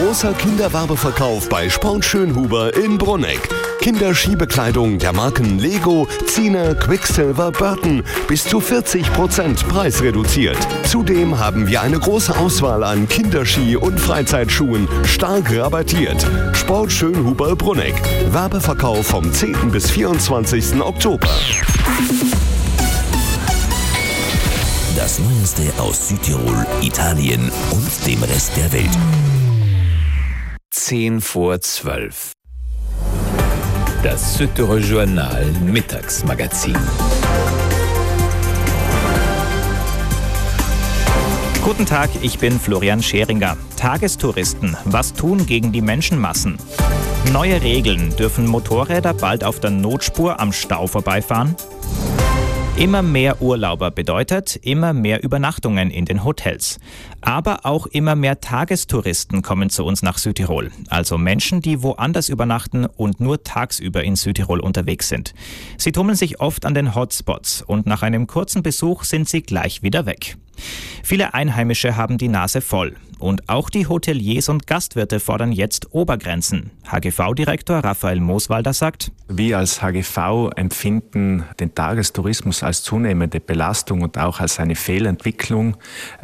Großer Kinderwerbeverkauf bei Sport Schönhuber in Brunegg. Kinderskibekleidung der Marken Lego, Zine, Quicksilver, Burton bis zu 40% preisreduziert. Zudem haben wir eine große Auswahl an Kinderski- und Freizeitschuhen, stark rabattiert. Sport Schönhuber Brunegg. Werbeverkauf vom 10. bis 24. Oktober. Das Neueste aus Südtirol, Italien und dem Rest der Welt. 10:12. Das Südtirol Journal Mittagsmagazin. Guten Tag, ich bin Florian Scheringer. Tagestouristen, was tun gegen die Menschenmassen? Neue Regeln, dürfen Motorräder bald auf der Notspur am Stau vorbeifahren? Immer mehr Urlauber bedeutet immer mehr Übernachtungen in den Hotels. Aber auch immer mehr Tagestouristen kommen zu uns nach Südtirol. Also Menschen, die woanders übernachten und nur tagsüber in Südtirol unterwegs sind. Sie tummeln sich oft an den Hotspots und nach einem kurzen Besuch sind sie gleich wieder weg. Viele Einheimische haben die Nase voll. Und auch die Hoteliers und Gastwirte fordern jetzt Obergrenzen. HGV-Direktor Raphael Mooswalder sagt: Wir als HGV empfinden den Tagestourismus als zunehmende Belastung und auch als eine Fehlentwicklung.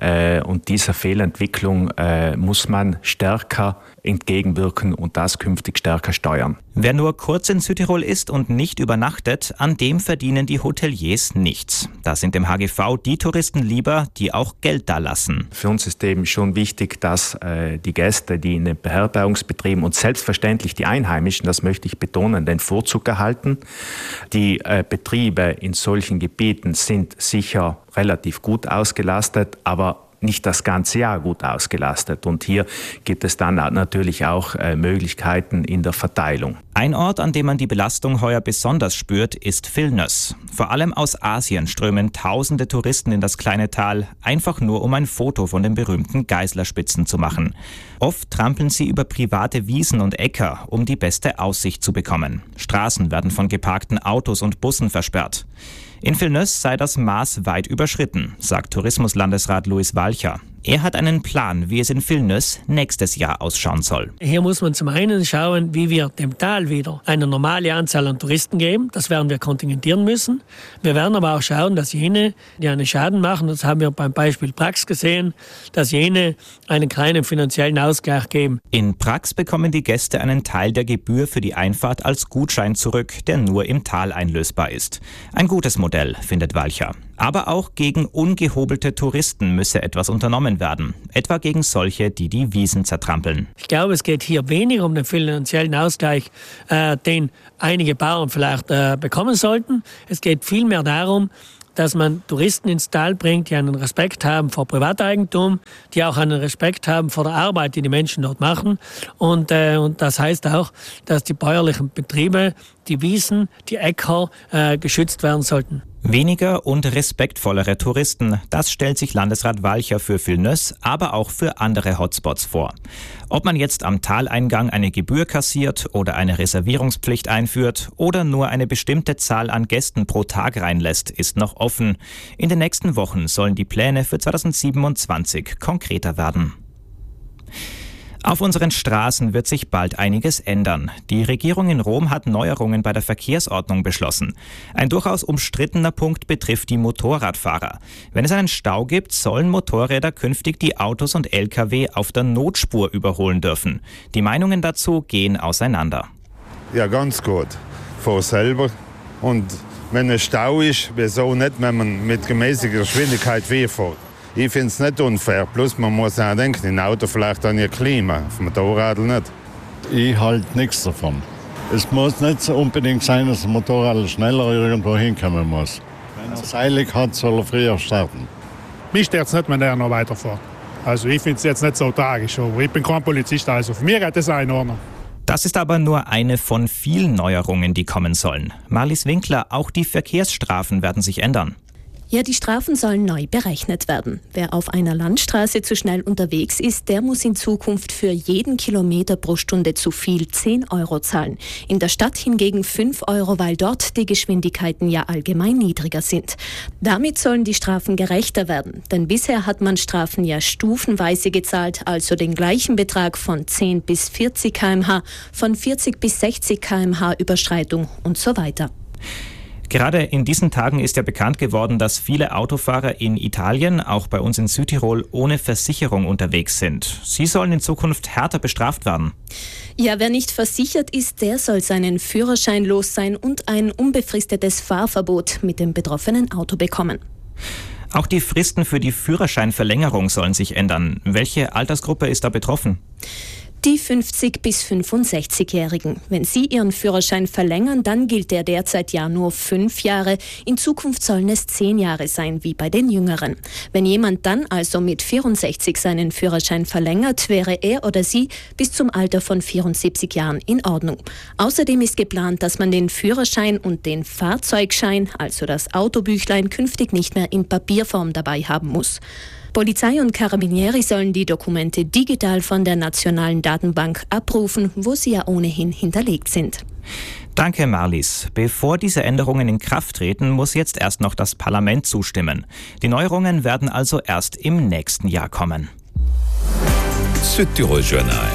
Und dieser Fehlentwicklung muss man stärker entgegenwirken und das künftig stärker steuern. Wer nur kurz in Südtirol ist und nicht übernachtet, an dem verdienen die Hoteliers nichts. Da sind dem HGV die Touristen lieber, die auch Geld dalassen. Für uns ist eben schon wichtig, dass die Gäste, die in den Beherbergungsbetrieben und selbstverständlich die Einheimischen, das möchte ich betonen, den Vorzug erhalten. Die Betriebe in solchen Gebieten sind sicher relativ gut ausgelastet, aber nicht das ganze Jahr gut ausgelastet. Und hier gibt es dann natürlich auch Möglichkeiten in der Verteilung. Ein Ort, an dem man die Belastung heuer besonders spürt, ist Vilnius. Vor allem aus Asien strömen tausende Touristen in das kleine Tal, einfach nur um ein Foto von den berühmten Geislerspitzen zu machen. Oft trampeln sie über private Wiesen und Äcker, um die beste Aussicht zu bekommen. Straßen werden von geparkten Autos und Bussen versperrt. In Vilnius sei das Maß weit überschritten, sagt Tourismuslandesrat Luis Walcher. Er hat einen Plan, wie es in Vilnius nächstes Jahr ausschauen soll. Hier muss man zum einen schauen, wie wir dem Tal wieder eine normale Anzahl an Touristen geben. Das werden wir kontingentieren müssen. Wir werden aber auch schauen, dass jene, die einen Schaden machen, das haben wir beim Beispiel Prax gesehen, dass jene einen kleinen finanziellen Ausgleich geben. In Prax bekommen die Gäste einen Teil der Gebühr für die Einfahrt als Gutschein zurück, der nur im Tal einlösbar ist. Ein gutes Modell, findet Walcher. Aber auch gegen ungehobelte Touristen müsse etwas unternommen werden. Etwa gegen solche, die die Wiesen zertrampeln. Ich glaube, es geht hier weniger um den finanziellen Ausgleich, den einige Bauern vielleicht bekommen sollten. Es geht vielmehr darum, dass man Touristen ins Tal bringt, die einen Respekt haben vor Privateigentum, die auch einen Respekt haben vor der Arbeit, die die Menschen dort machen. Und das heißt auch, dass die bäuerlichen Betriebe, die Wiesen, die Äcker geschützt werden sollten. Weniger und respektvollere Touristen, das stellt sich Landesrat Walcher für Vilnius, aber auch für andere Hotspots vor. Ob man jetzt am Taleingang eine Gebühr kassiert oder eine Reservierungspflicht einführt oder nur eine bestimmte Zahl an Gästen pro Tag reinlässt, ist noch offen. In den nächsten Wochen sollen die Pläne für 2027 konkreter werden. Auf unseren Straßen wird sich bald einiges ändern. Die Regierung in Rom hat Neuerungen bei der Verkehrsordnung beschlossen. Ein durchaus umstrittener Punkt betrifft die Motorradfahrer. Wenn es einen Stau gibt, sollen Motorräder künftig die Autos und Lkw auf der Notspur überholen dürfen. Die Meinungen dazu gehen auseinander. Ja, ganz gut. Fahr selber. Und wenn ein Stau ist, wieso nicht, wenn man mit gemäßiger Geschwindigkeit wegfährt? Ich finde es nicht unfair. Plus man muss auch denken, ein Auto vielleicht an ihr Klima, auf dem Motorrad nicht. Ich halte nichts davon. Es muss nicht so unbedingt sein, dass ein Motorrad schneller irgendwo hinkommen muss. Wenn er seilig hat, soll er früher starten. Mich stört es nicht, wenn er noch weiterfährt. Also ich finde es jetzt nicht so tragisch, aber ich bin kein Polizist, also für mich geht das auch in Ordnung. Das ist aber nur eine von vielen Neuerungen, die kommen sollen. Marlies Winkler, auch die Verkehrsstrafen werden sich ändern. Ja, die Strafen sollen neu berechnet werden. Wer auf einer Landstraße zu schnell unterwegs ist, der muss in Zukunft für jeden Kilometer pro Stunde zu viel 10 Euro zahlen. In der Stadt hingegen 5 Euro, weil dort die Geschwindigkeiten ja allgemein niedriger sind. Damit sollen die Strafen gerechter werden. Denn bisher hat man Strafen ja stufenweise gezahlt, also den gleichen Betrag von 10 bis 40 km/h, von 40 bis 60 km/h Überschreitung und so weiter. Gerade in diesen Tagen ist ja bekannt geworden, dass viele Autofahrer in Italien, auch bei uns in Südtirol, ohne Versicherung unterwegs sind. Sie sollen in Zukunft härter bestraft werden. Ja, wer nicht versichert ist, der soll seinen Führerschein los sein und ein unbefristetes Fahrverbot mit dem betroffenen Auto bekommen. Auch die Fristen für die Führerscheinverlängerung sollen sich ändern. Welche Altersgruppe ist da betroffen? Die 50- bis 65-Jährigen. Wenn sie ihren Führerschein verlängern, dann gilt der derzeit ja nur 5 Jahre. In Zukunft sollen es 10 Jahre sein, wie bei den Jüngeren. Wenn jemand dann also mit 64 seinen Führerschein verlängert, wäre er oder sie bis zum Alter von 74 Jahren in Ordnung. Außerdem ist geplant, dass man den Führerschein und den Fahrzeugschein, also das Autobüchlein, künftig nicht mehr in Papierform dabei haben muss. Polizei und Carabinieri sollen die Dokumente digital von der nationalen Datenbank abrufen, wo sie ja ohnehin hinterlegt sind. Danke, Marlies. Bevor diese Änderungen in Kraft treten, muss jetzt erst noch das Parlament zustimmen. Die Neuerungen werden also erst im nächsten Jahr kommen. Südtirol Journal.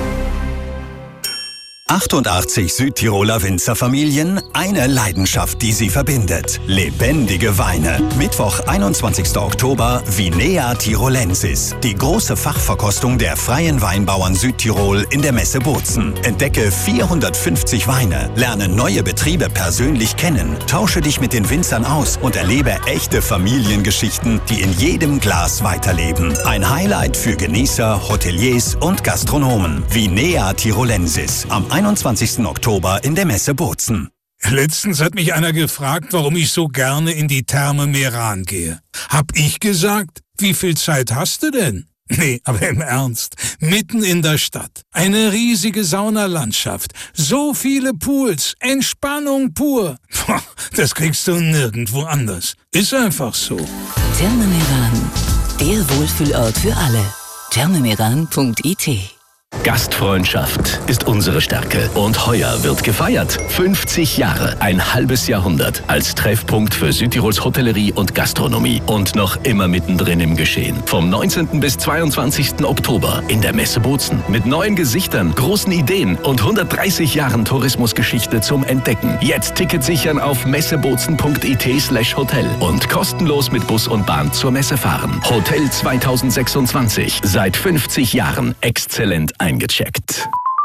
88 Südtiroler Winzerfamilien, eine Leidenschaft, die sie verbindet. Lebendige Weine. Mittwoch, 21. Oktober, Vinea Tirolensis. Die große Fachverkostung der freien Weinbauern Südtirol in der Messe Bozen. Entdecke 450 Weine, lerne neue Betriebe persönlich kennen, tausche dich mit den Winzern aus und erlebe echte Familiengeschichten, die in jedem Glas weiterleben. Ein Highlight für Genießer, Hoteliers und Gastronomen. Vinea Tirolensis. Am 21. Oktober in der Messe Bozen. Letztens hat mich einer gefragt, warum ich so gerne in die Therme Meran gehe. Hab ich gesagt, wie viel Zeit hast du denn? Nee, aber im Ernst, mitten in der Stadt. Eine riesige Saunalandschaft, so viele Pools, Entspannung pur. Das kriegst du nirgendwo anders. Ist einfach so. Therme Meran, der Wohlfühlort für alle. thermemeran.it. Gastfreundschaft ist unsere Stärke und heuer wird gefeiert. 50 Jahre, ein halbes Jahrhundert als Treffpunkt für Südtirols Hotellerie und Gastronomie und noch immer mittendrin im Geschehen. Vom 19. bis 22. Oktober in der Messe Bozen mit neuen Gesichtern, großen Ideen und 130 Jahren Tourismusgeschichte zum Entdecken. Jetzt Ticket sichern auf messebozen.it/hotel und kostenlos mit Bus und Bahn zur Messe fahren. Hotel 2026, seit 50 Jahren exzellent eingecheckt.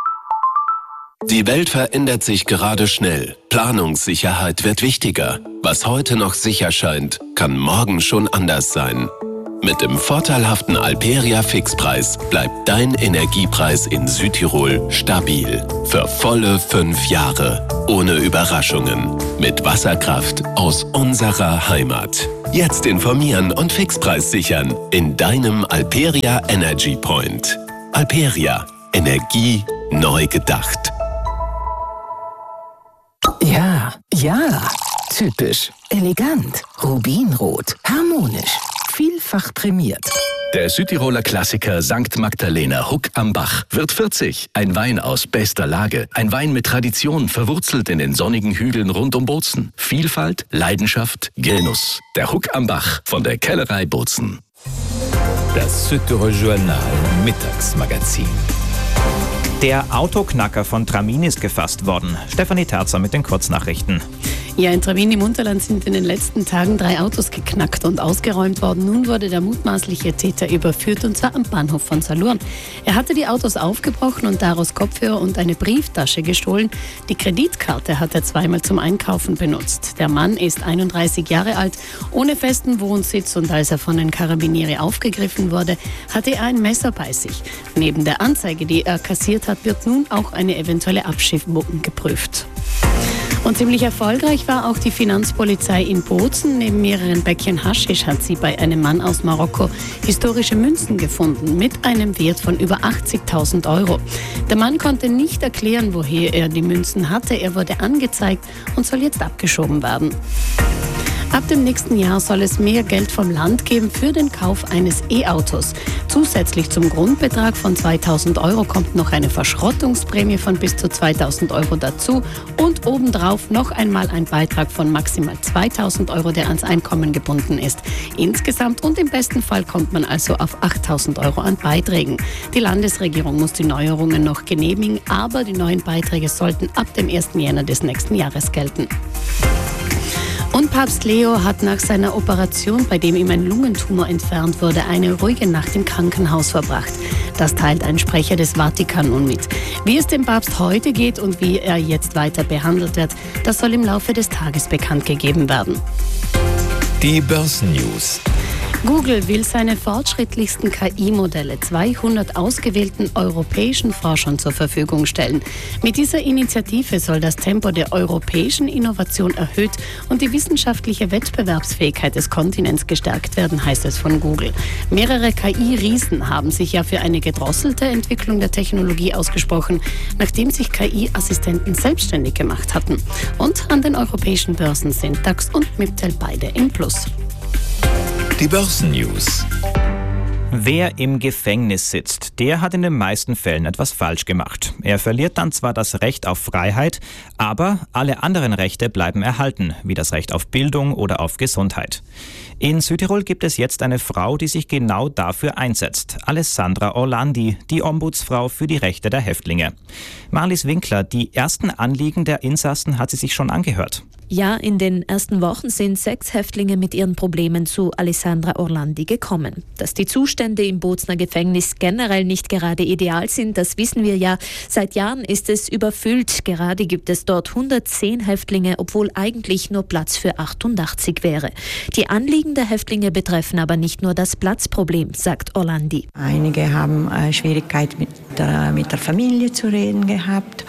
Die Welt verändert sich gerade schnell. Planungssicherheit wird wichtiger. Was heute noch sicher scheint, kann morgen schon anders sein. Mit dem vorteilhaften Alperia Fixpreis bleibt dein Energiepreis in Südtirol stabil. Für volle 5 Jahre. Ohne Überraschungen. Mit Wasserkraft aus unserer Heimat. Jetzt informieren und Fixpreis sichern in deinem Alperia Energy Point. Alperia. Energie neu gedacht. Ja, typisch, elegant, rubinrot, harmonisch, vielfach prämiert. Der Südtiroler Klassiker St. Magdalena Huck am Bach wird 40. Ein Wein aus bester Lage. Ein Wein mit Tradition, verwurzelt in den sonnigen Hügeln rund um Bozen. Vielfalt, Leidenschaft, Genuss. Der Huck am Bach von der Kellerei Bozen. Das Südtirol Journal Mittagsmagazin. Der Autoknacker von Tramin ist gefasst worden. Stefanie Terzer mit den Kurznachrichten. Ja, in Tramin im Unterland sind in den letzten Tagen 3 Autos geknackt und ausgeräumt worden. Nun wurde der mutmaßliche Täter überführt, und zwar am Bahnhof von Salurn. Er hatte die Autos aufgebrochen und daraus Kopfhörer und eine Brieftasche gestohlen. Die Kreditkarte hat er zweimal zum Einkaufen benutzt. Der Mann ist 31 Jahre alt, ohne festen Wohnsitz, und als er von den Carabinieri aufgegriffen wurde, hatte er ein Messer bei sich. Neben der Anzeige, die er kassiert hat, wird nun auch eine eventuelle Abschiebung geprüft. Und ziemlich erfolgreich war auch die Finanzpolizei in Bozen. Neben mehreren Päckchen Haschisch hat sie bei einem Mann aus Marokko historische Münzen gefunden mit einem Wert von über 80.000 Euro. Der Mann konnte nicht erklären, woher er die Münzen hatte. Er wurde angezeigt und soll jetzt abgeschoben werden. Ab dem nächsten Jahr soll es mehr Geld vom Land geben für den Kauf eines E-Autos. Zusätzlich zum Grundbetrag von 2.000 Euro kommt noch eine Verschrottungsprämie von bis zu 2.000 Euro dazu und obendrauf noch einmal ein Beitrag von maximal 2.000 Euro, der ans Einkommen gebunden ist. Insgesamt und im besten Fall kommt man also auf 8.000 Euro an Beiträgen. Die Landesregierung muss die Neuerungen noch genehmigen, aber die neuen Beiträge sollten ab dem 1. Jänner des nächsten Jahres gelten. Und Papst Leo hat nach seiner Operation, bei dem ihm ein Lungentumor entfernt wurde, eine ruhige Nacht im Krankenhaus verbracht. Das teilt ein Sprecher des Vatikan nun mit. Wie es dem Papst heute geht und wie er jetzt weiter behandelt wird, das soll im Laufe des Tages bekannt gegeben werden. Die Börsennews. Google will seine fortschrittlichsten KI-Modelle 200 ausgewählten europäischen Forschern zur Verfügung stellen. Mit dieser Initiative soll das Tempo der europäischen Innovation erhöht und die wissenschaftliche Wettbewerbsfähigkeit des Kontinents gestärkt werden, heißt es von Google. Mehrere KI-Riesen haben sich ja für eine gedrosselte Entwicklung der Technologie ausgesprochen, nachdem sich KI-Assistenten selbstständig gemacht hatten. Und an den europäischen Börsen sind DAX und MIPTEL beide im Plus. Die Börsennews. Wer im Gefängnis sitzt, der hat in den meisten Fällen etwas falsch gemacht. Er verliert dann zwar das Recht auf Freiheit, aber alle anderen Rechte bleiben erhalten, wie das Recht auf Bildung oder auf Gesundheit. In Südtirol gibt es jetzt eine Frau, die sich genau dafür einsetzt. Alessandra Orlandi, die Ombudsfrau für die Rechte der Häftlinge. Marlies Winkler, die ersten Anliegen der Insassen hat sie sich schon angehört. Ja, in den ersten Wochen sind 6 Häftlinge mit ihren Problemen zu Alessandra Orlandi gekommen. Dass die Zustände im Bozner Gefängnis generell nicht gerade ideal sind, das wissen wir ja. Seit Jahren ist es überfüllt. Gerade gibt es dort 110 Häftlinge, obwohl eigentlich nur Platz für 88 wäre. Die Anliegen der Häftlinge betreffen aber nicht nur das Platzproblem, sagt Orlandi. Einige haben Schwierigkeit mit der Familie zu reden gehabt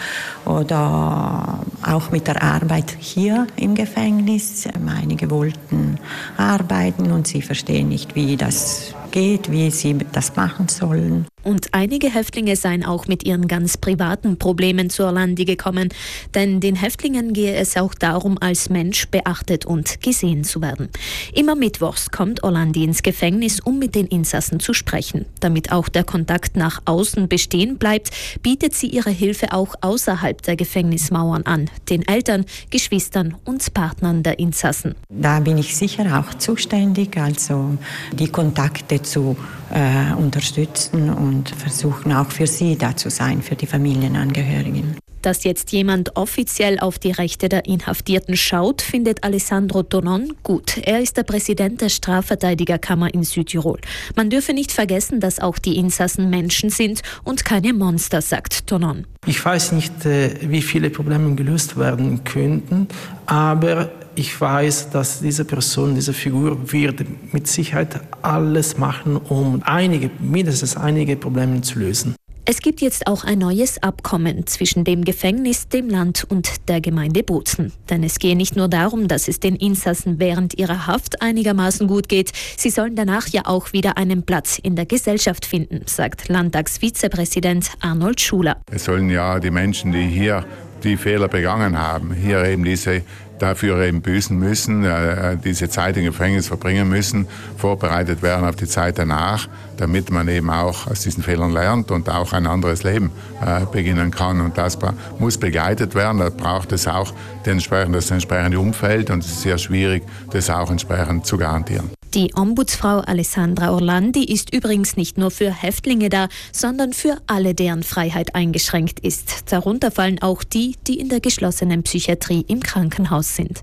oder auch mit der Arbeit hier im Gefängnis. Einige wollten arbeiten und sie verstehen nicht, wie das geht, wie sie das machen sollen. Und einige Häftlinge seien auch mit ihren ganz privaten Problemen zu Orlandi gekommen. Denn den Häftlingen gehe es auch darum, als Mensch beachtet und gesehen zu werden. Immer mittwochs kommt Orlandi ins Gefängnis, um mit den Insassen zu sprechen. Damit auch der Kontakt nach außen bestehen bleibt, bietet sie ihre Hilfe auch außerhalb der Gefängnismauern an. Den Eltern, Geschwistern und Partnern der Insassen. Da bin ich sicher auch zuständig, also die Kontakte zu unterstützen und versuchen auch für sie da zu sein, für die Familienangehörigen. Dass jetzt jemand offiziell auf die Rechte der Inhaftierten schaut, findet Alessandro Tonon gut. Er ist der Präsident der Strafverteidigerkammer in Südtirol. Man dürfe nicht vergessen, dass auch die Insassen Menschen sind und keine Monster, sagt Tonon. Ich weiß nicht, wie viele Probleme gelöst werden könnten, aber ich weiß, dass diese Person, diese Figur wird mit Sicherheit alles machen, um mindestens einige Probleme zu lösen. Es gibt jetzt auch ein neues Abkommen zwischen dem Gefängnis, dem Land und der Gemeinde Bozen. Denn es gehe nicht nur darum, dass es den Insassen während ihrer Haft einigermaßen gut geht, sie sollen danach ja auch wieder einen Platz in der Gesellschaft finden, sagt Landtagsvizepräsident Arnold Schuler. Es sollen ja die Menschen, die hier die Fehler begangen haben, hier eben dafür eben büßen müssen, diese Zeit im Gefängnis verbringen müssen, vorbereitet werden auf die Zeit danach, damit man eben auch aus diesen Fehlern lernt und auch ein anderes Leben beginnen kann. Und das muss begleitet werden, da braucht es auch das entsprechende Umfeld und es ist sehr schwierig, das auch entsprechend zu garantieren. Die Ombudsfrau Alessandra Orlandi ist übrigens nicht nur für Häftlinge da, sondern für alle, deren Freiheit eingeschränkt ist. Darunter fallen auch die, die in der geschlossenen Psychiatrie im Krankenhaus sind.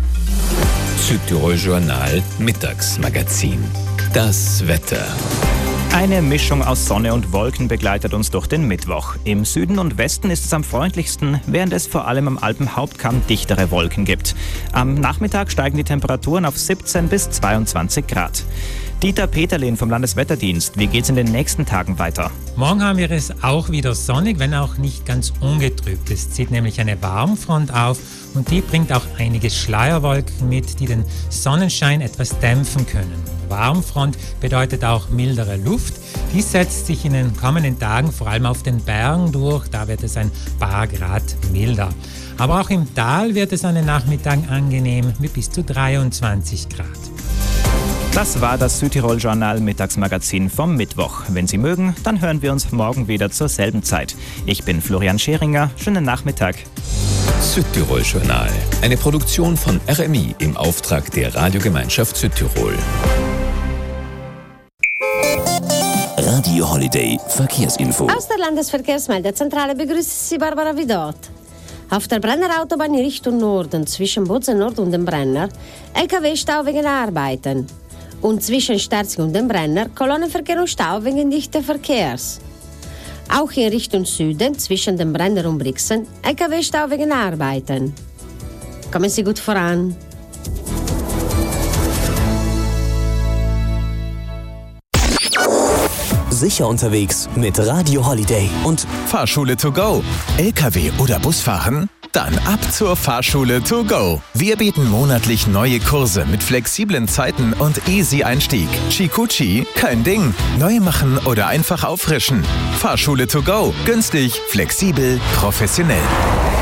Südtirol Journal Mittagsmagazin. Das Wetter. Eine Mischung aus Sonne und Wolken begleitet uns durch den Mittwoch. Im Süden und Westen ist es am freundlichsten, während es vor allem am Alpenhauptkamm dichtere Wolken gibt. Am Nachmittag steigen die Temperaturen auf 17 bis 22 Grad. Dieter Peterlin vom Landeswetterdienst, wie geht's in den nächsten Tagen weiter? Morgen haben wir es auch wieder sonnig, wenn auch nicht ganz ungetrübt. Es zieht nämlich eine Warmfront auf und die bringt auch einige Schleierwolken mit, die den Sonnenschein etwas dämpfen können. Warmfront bedeutet auch mildere Luft. Dies setzt sich in den kommenden Tagen vor allem auf den Bergen durch. Da wird es ein paar Grad milder. Aber auch im Tal wird es an den Nachmittagen angenehm mit bis zu 23 Grad. Das war das Südtirol-Journal Mittagsmagazin vom Mittwoch. Wenn Sie mögen, dann hören wir uns morgen wieder zur selben Zeit. Ich bin Florian Scheringer. Schönen Nachmittag. Südtirol-Journal. Eine Produktion von RMI im Auftrag der Radiogemeinschaft Südtirol. Radio Holiday Verkehrsinfo. Aus der Landesverkehrsmeldezentrale begrüßt Sie Barbara Vidot. Auf der Brennerautobahn in Richtung Norden zwischen Bozen Nord und dem Brenner LKW-Stau wegen Arbeiten. Und zwischen Sterzing und dem Brenner Kolonnenverkehr und Stau wegen dichten Verkehrs. Auch in Richtung Süden zwischen dem Brenner und Brixen LKW-Stau wegen Arbeiten. Kommen Sie gut voran. Sicher unterwegs mit Radio Holiday und Fahrschule to go. LKW oder Bus fahren? Dann ab zur Fahrschule to go. Wir bieten monatlich neue Kurse mit flexiblen Zeiten und easy Einstieg. Chikuchi, kein Ding. Neu machen oder einfach auffrischen. Fahrschule to go. Günstig, flexibel, professionell.